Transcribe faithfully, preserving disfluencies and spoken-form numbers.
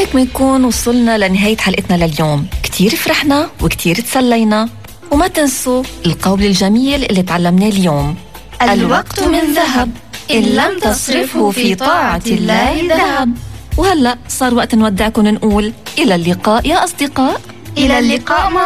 وهيك بنكون وصلنا لنهاية حلقتنا لليوم. كتير فرحنا وكتير تسلينا، وما تنسوا القول الجميل اللي تعلمناه اليوم: الوقت من ذهب إن لم تصرفه في طاعة الله ذهب. وهلأ صار وقت نودعكم، نقول إلى اللقاء يا أصدقاء. إلى اللقاء.